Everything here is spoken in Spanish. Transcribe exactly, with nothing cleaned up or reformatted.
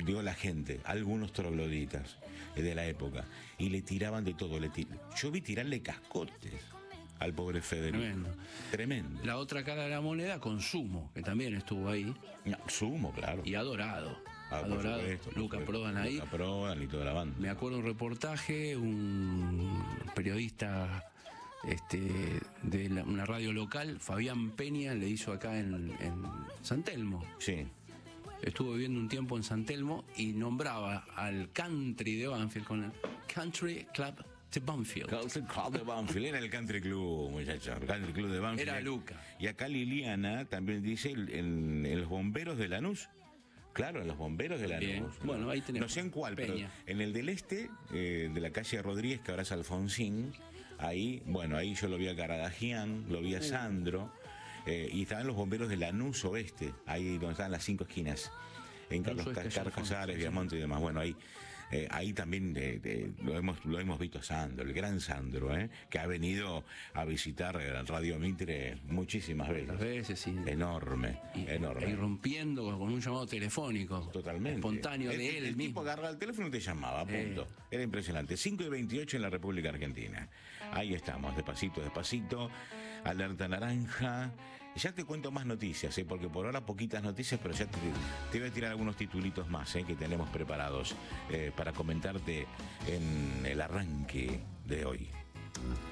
digo la gente, algunos trogloditas de la época, y le tiraban de todo. Le tir... Yo vi tirarle cascotes al pobre Federico. Tremendo. Tremendo. La otra cara de la moneda, Consumo, que también estuvo ahí. No, Sumo, claro. Y Adorado. Ah, por Adorado, supuesto, por Luca supuesto. Prodan ahí. Luca Prodan y toda la banda. Me acuerdo un reportaje, un periodista este, de la- una radio local, Fabián Peña, le hizo acá en, en San Telmo. Sí. Estuvo viviendo un tiempo en San Telmo y nombraba al country de Banfield con el Country Club de Banfield. Country Club de Banfield, era el Country Club, muchachos. El Country Club de Banfield. Era Luca. Y acá Liliana también dice el- en, en los bomberos de Lanús. Claro, en los bomberos de Lanús. Bien. Bueno, ahí tenemos. No sé en cuál, pero Peña. en el del este, eh, de la calle Rodríguez, que ahora es Alfonsín, ahí, bueno, ahí yo lo vi a Caradagian, lo vi a Sandro, eh, y estaban los bomberos de Lanús Oeste, ahí donde estaban las cinco esquinas, en Carlos Lanús Oeste, Car- allá al Casares, fondo, Viamonte y demás. Bueno, ahí, eh, ahí también eh, eh, lo hemos lo hemos visto a Sandro, el gran Sandro, eh, que ha venido a visitar eh, Radio Mitre muchísimas veces. Las veces, sí. Enorme, Y, enorme. y rompiendo con un llamado telefónico. Totalmente. Espontáneo el, de él el mismo. tipo agarraba el teléfono y te llamaba, punto. Eh. Era impresionante. cinco y veintiocho en la República Argentina. Ahí estamos, despacito, despacito. Alerta naranja. Ya te cuento más noticias, ¿eh? Porque por ahora poquitas noticias, pero ya te, te voy a tirar algunos titulitos más, ¿eh? Que tenemos preparados eh, para comentarte en el arranque de hoy.